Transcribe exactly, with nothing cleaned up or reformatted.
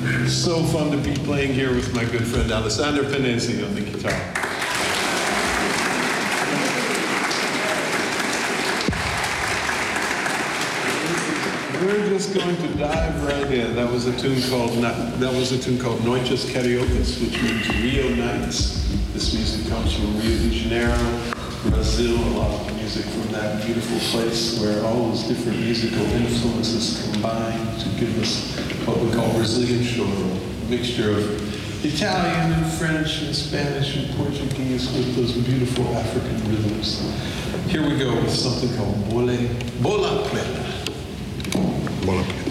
So fun to be playing here with my good friend Alessandro Panesi on the guitar. We're just going to dive right in. That was a tune called that was a tune called Noites Cariocas, which means Rio Nights. This music comes from Rio de Janeiro, Brazil. A lot of music from that beautiful place where all those different musical influences combine to give us what we call Brazilian choro, a mixture of Italian and French and Spanish and Portuguese with those beautiful African rhythms. Here we go with something called Bole, Bola Preta. Bola Preta.